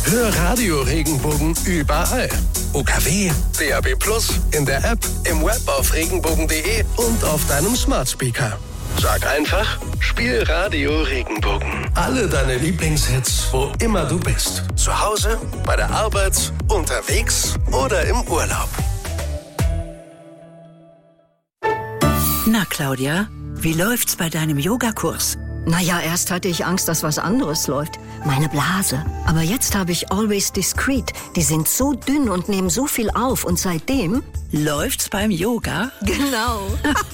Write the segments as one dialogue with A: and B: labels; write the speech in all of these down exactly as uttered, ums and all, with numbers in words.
A: Hör Radio Regenbogen überall. U K W, D A B plus, in der App, im Web auf regenbogen punkt de und auf deinem Smart Speaker. Sag einfach, spiel Radio Regenbogen. Alle deine Lieblingshits, wo immer du bist. Zu Hause, bei der Arbeit, unterwegs oder im Urlaub.
B: Na, Claudia, wie läuft's bei deinem Yogakurs?
C: Naja, erst hatte ich Angst, dass was anderes läuft. Meine Blase. Aber jetzt habe ich Always Discreet. Die sind so dünn und nehmen so viel auf. Und seitdem...
B: Läuft's beim Yoga?
C: Genau.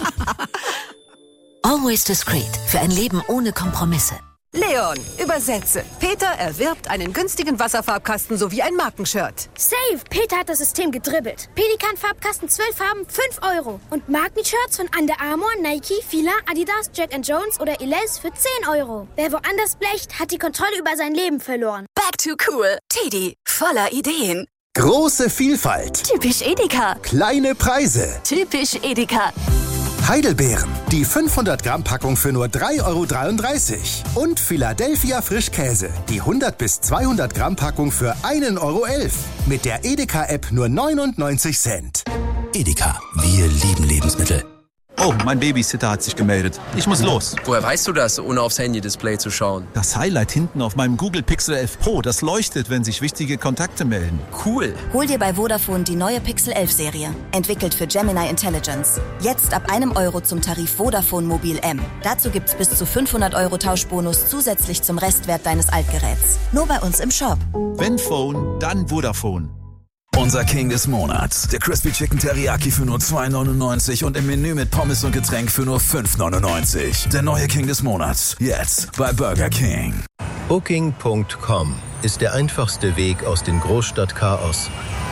D: Always Discreet. Für ein Leben ohne Kompromisse.
E: Leon, übersetze. Peter erwirbt einen günstigen Wasserfarbkasten sowie ein Markenshirt.
F: Save! Peter hat das System gedribbelt. Pelikan-Farbkasten, zwölf Farben, fünf Euro. Und Markenshirts von Under Armour, Nike, Fila, Adidas, Jack and Jones oder Elize für zehn Euro. Wer woanders blecht, hat die Kontrolle über sein Leben verloren.
G: Back to cool. Teddy, voller Ideen.
H: Große Vielfalt.
G: Typisch Edeka.
H: Kleine Preise.
G: Typisch Edeka.
H: Heidelbeeren, die fünfhundert Gramm Packung für nur drei Euro dreiunddreißig. Und Philadelphia Frischkäse, die hundert bis zweihundert Gramm Packung für ein Euro elf. Mit der Edeka-App nur neunundneunzig Cent.
I: Edeka, wir lieben Lebensmittel.
J: Oh, mein Babysitter hat sich gemeldet. Ich muss los.
K: Woher weißt du das, ohne aufs Handy-Display zu schauen?
J: Das Highlight hinten auf meinem Google Pixel elf Pro, das leuchtet, wenn sich wichtige Kontakte melden.
K: Cool.
L: Hol dir bei Vodafone die neue Pixel elf Serie. Entwickelt für Gemini Intelligence. Jetzt ab einem Euro zum Tarif Vodafone Mobil M. Dazu gibt's bis zu fünfhundert Euro Tauschbonus zusätzlich zum Restwert deines Altgeräts. Nur bei uns im Shop.
J: Wenn Phone, dann Vodafone.
I: Unser King des Monats. Der Crispy Chicken Teriyaki für nur zwei neunundneunzig und im Menü mit Pommes und Getränk für nur fünf neunundneunzig. Der neue King des Monats. Jetzt bei Burger King.
M: Booking Punkt com ist der einfachste Weg aus dem Großstadtchaos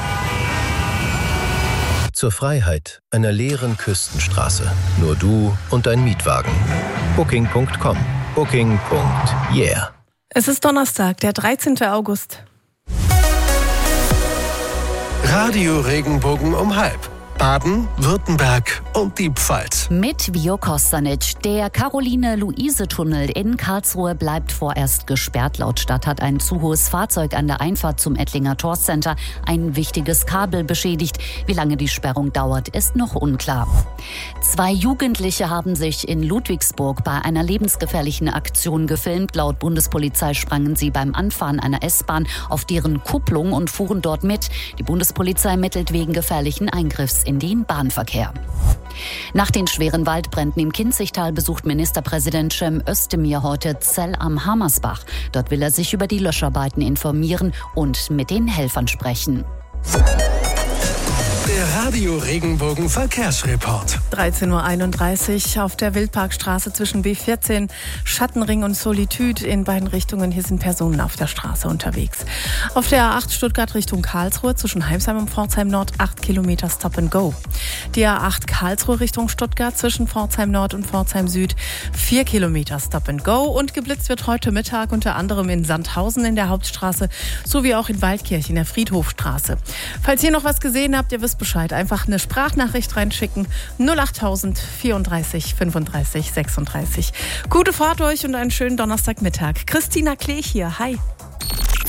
M: zur Freiheit einer leeren Küstenstraße. Nur du und dein Mietwagen. Booking Punkt com. Booking. Yeah.
N: Es ist Donnerstag, der dreizehnten August.
A: Radio Regenbogen um halb. Baden, Württemberg und die Pfalz.
D: Mit Vio Kostanic. Der Caroline-Luise-Tunnel in Karlsruhe bleibt vorerst gesperrt. Laut Stadt hat ein zu hohes Fahrzeug an der Einfahrt zum Ettlinger Torcenter ein wichtiges Kabel beschädigt. Wie lange die Sperrung dauert, ist noch unklar. Zwei Jugendliche haben sich in Ludwigsburg bei einer lebensgefährlichen Aktion gefilmt. Laut Bundespolizei sprangen sie beim Anfahren einer S-Bahn auf deren Kupplung und fuhren dort mit. Die Bundespolizei ermittelt wegen gefährlichen Eingriffs in den Bahnverkehr. Nach den schweren Waldbränden im Kinzigtal besucht Ministerpräsident Cem Özdemir heute Zell am Hammersbach. Dort will er sich über die Löscharbeiten informieren und mit den Helfern sprechen.
A: Der Radio Regenbogen Verkehrsreport.
N: dreizehn Uhr einunddreißig auf der Wildparkstraße zwischen B vierzehn, Schattenring und Solitude in beiden Richtungen. Hier sind Personen auf der Straße unterwegs. Auf der A acht Stuttgart Richtung Karlsruhe zwischen Heimsheim und Pforzheim Nord acht Kilometer Stop and Go. Die A acht Karlsruhe Richtung Stuttgart zwischen Pforzheim Nord und Pforzheim Süd vier Kilometer Stop and Go. Und geblitzt wird heute Mittag unter anderem in Sandhausen in der Hauptstraße sowie auch in Waldkirch in der Friedhofstraße. Falls ihr noch was gesehen habt, ihr wisst Bescheid. Einfach eine Sprachnachricht reinschicken. null achttausend vierunddreißig fünfunddreißig sechsunddreißig. Gute Fahrt euch und einen schönen Donnerstagmittag. Christina Klee hier. Hi.